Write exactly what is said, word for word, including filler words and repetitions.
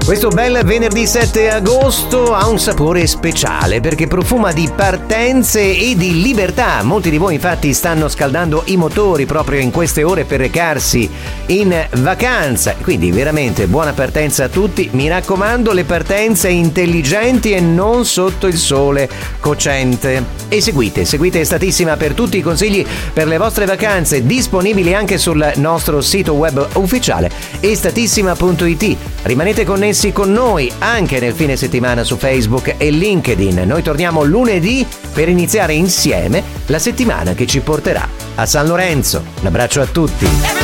Questo bel venerdì sette agosto ha un sapore speciale perché profuma di partenze e di libertà. Molti di voi infatti stanno scaldando i motori proprio in queste ore per recarsi in vacanza. Quindi veramente buona partenza a tutti. Mi raccomando, le partenze intelligenti e non sotto il sole cocente. E seguite, seguite Statissima per tutti i consigli per le vostre vacanze, disponibili anche sul nostro sito web ufficiale estatissima punto it. Rimanete connessi con noi anche nel fine settimana su Facebook e LinkedIn. Noi torniamo lunedì per iniziare insieme la settimana che ci porterà a San Lorenzo. Un abbraccio a tutti.